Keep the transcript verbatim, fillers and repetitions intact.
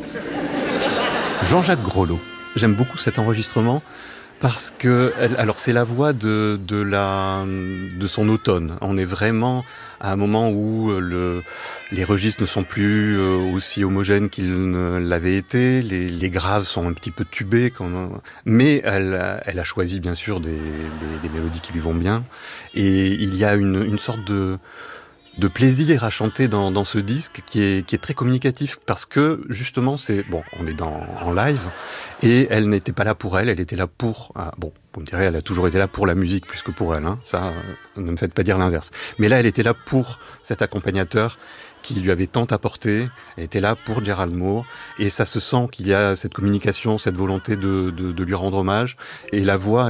Jean-Jacques Grolot. J'aime beaucoup cet enregistrement parce que, alors c'est la voix de, de la, de son automne. On est vraiment à un moment où le, les registres ne sont plus aussi homogènes qu'ils ne l'avaient été. Les, les graves sont un petit peu tubés, comme, mais elle, elle a choisi bien sûr des, des, des mélodies qui lui vont bien. Et il y a une, une sorte de de plaisir à chanter dans, dans ce disque qui est, qui est très communicatif parce que justement c'est bon, on est dans en live et elle n'était pas là pour elle, elle était là pour ah, bon, vous me direz, elle a toujours été là pour la musique plus que pour elle, hein, ça euh, ne me faites pas dire l'inverse. Mais là, elle était là pour cet accompagnateur qui lui avait tant apporté. Elle était là pour Gérald Moore et ça se sent qu'il y a cette communication, cette volonté de, de, de lui rendre hommage et la voix